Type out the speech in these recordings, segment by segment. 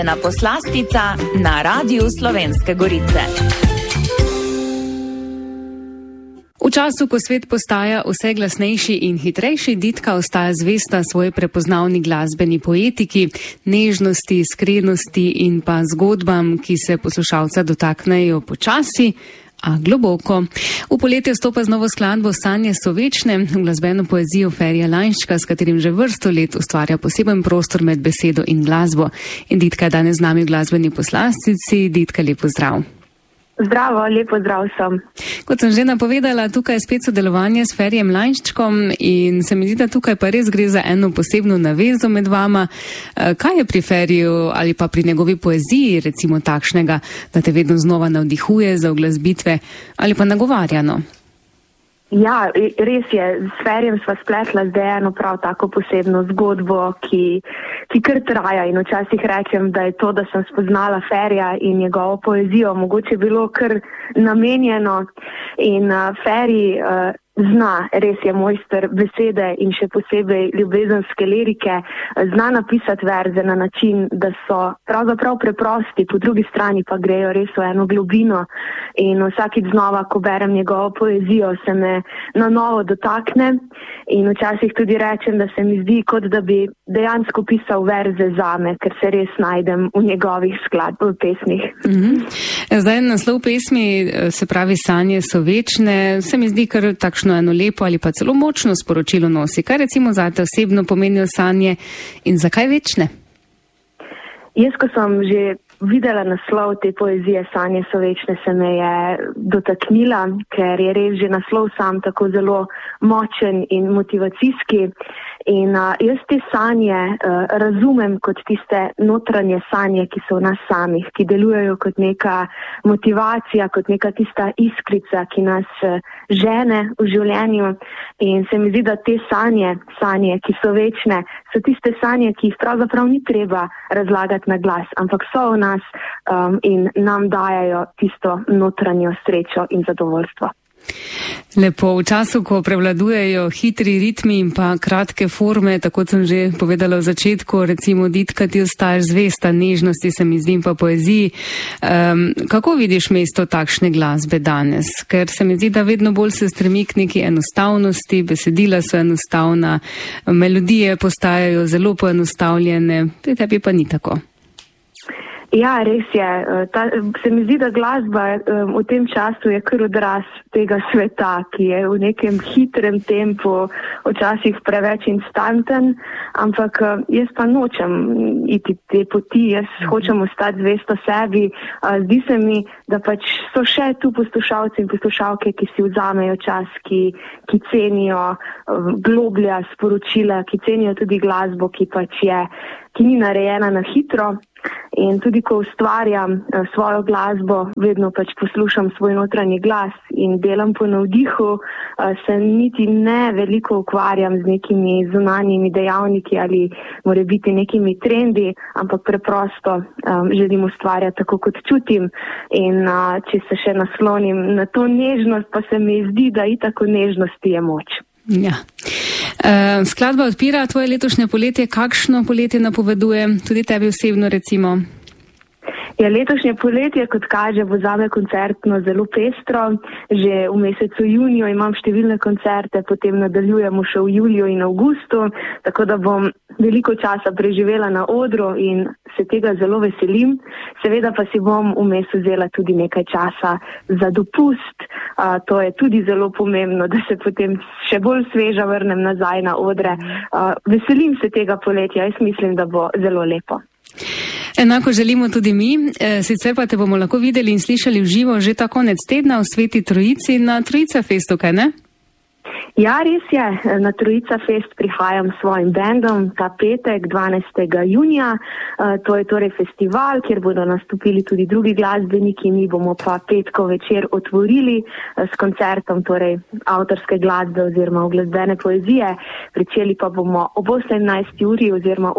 Na poslastica na Radiu Slovenske Gorice. V času, ko svet postaja vse glasnejši in hitrejši, Ditka ostaja zvesta svoji prepoznavni glasbeni poetiki, nežnosti, iskrenosti in pa zgodbam, ki se poslušalca dotaknejo počasi, a globoko. V poletje vstopa z novo skladbo Sanje so večne, v glasbeno poezijo Ferija Lainščka, s katerim že vrsto let ustvarja poseben prostor med besedo in glasbo. In Ditka je danes z nami v glasbeni poslastici. Ditka, lep pozdrav. Zdravo, lepo zdrav sem. Kot sem že napovedala, tukaj je spet sodelovanje s Ferijem Lainščkom in se mi zdi, da tukaj pa res gre za eno posebno navezo med vama. Kaj je pri Feriju ali pa pri njegovi poeziji recimo takšnega, da te vedno znova navdihuje za uglasbitve ali pa nagovarjano? Ja, res je. S Ferijem sva spletla zdaj eno prav tako posebno zgodbo, ki kar traja, in včasih rečem, da je to, da sem spoznala Ferija in njegovo poezijo, mogoče bilo kar namenjeno. In Ferij zna, res je mojster besede in še posebej ljubezenske lirike, zna napisati verze na način, da so pravzaprav preprosti, po drugi strani pa grejo res v eno globino. In vsakič znova, ko berem njegovo poezijo, se me na novo dotakne in včasih tudi rečem, da se mi zdi, kot da bi dejansko pisal verze zame, ker se res najdem v njegovih skladbah, pesmih. Zdaj naslov pesmi, se pravi Sanje so večne, se mi zdi kar takšno eno lepo ali pa celo močno sporočilo nosi. Kaj recimo zate osebno pomenijo sanje in zakaj večne? Jaz, ko sem že videla naslov te poezije Sanje so večne, se me je dotaknila, ker je res že naslov sam tako zelo močen in motivacijski. In jaz te sanje razumem kot tiste notranje sanje, ki so v nas samih, ki delujejo kot neka motivacija, kot neka tista iskrica, ki nas žene v življenju. In se mi zdi, da te sanje, ki so večne, so tiste sanje, ki jih pravzaprav ni treba razlagati na glas, ampak so v nas in nam dajajo tisto notranjo srečo in zadovoljstvo. Lepo, v času, ko prevladujejo hitri ritmi in pa kratke forme, tako sem že povedala v začetku, recimo Ditka, ti ostaješ zvesta nežnosti, se mi zdi, in pa poeziji. Kako vidiš mesto takšne glasbe danes? Ker se mi zdi, da vedno bolj se stremi k neki enostavnosti, besedila so enostavna, melodije postajajo zelo poenostavljene, pri tebi pa ni tako. Ja, res je. Se mi zdi, da glasba v tem času je kar odraz tega sveta, ki je v nekem hitrem tempu, včasih preveč instanten, ampak jaz pa nočem iti te poti, jaz hočem ostati zvesto sebi. Zdi se mi, da pač so še tu poslušalci in poslušalke, ki si vzamejo čas, ki cenijo globlja sporočila, ki cenijo tudi glasbo, ki pač je, ki ni narejena na hitro. In tudi ko ustvarjam svojo glasbo, vedno pač poslušam svoj notranji glas in delam po navdihu, se niti ne veliko ukvarjam z nekimi zunanjimi dejavniki ali morebiti nekimi trendi, ampak preprosto želim ustvarjati tako, kot čutim. In če se še naslonim na to nežnost, pa se mi zdi, da itak v nežnosti je moč. Ja. Skladba odpira tvoje letošnje poletje. Kakšno poletje napoveduje tudi tebi osebno recimo? Ja, letošnje poletje, kot kaže, bo zame koncertno zelo pestro. Že v mesecu juniju imam številne koncerte, potem nadaljujemo še v juliju in avgustu, tako da bom veliko časa preživela na odru in se tega zelo veselim. Seveda pa si bom vmes vzela tudi nekaj časa za dopust. To je tudi zelo pomembno, da se potem še bolj sveža vrnem nazaj na odre. Veselim se tega poletja, jaz mislim, da bo zelo lepo. Enako želimo tudi mi, sicer pa te bomo lahko videli in slišali v živo že ta konec tedna v Sveti Trojici na Trojica Festu, kaj ne? Ja, res je. Na Trojica Fest prihajam s svojim bendom ta petek, 12. junija. To je torej festival, kjer bodo nastopili tudi drugi glasbeniki. Mi bomo pa petko večer otvorili s koncertom torej avtorske glasbe oziroma glasbene poezije. Pričeli pa bomo ob 18. uri oziroma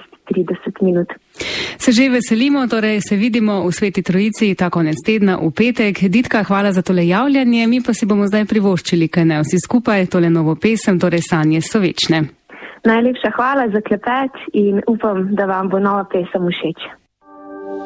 18:30. Se že veselimo, torej se vidimo v Sveti Trojici ta konec tedna v petek. Ditka, hvala za tole javljanje, mi pa si bomo zdaj privoščili, kaj ne, vsi skupaj tole novo pesem, torej Sanje so večne. Najlepša hvala za klepet in upam, da vam bo nova pesem všeč.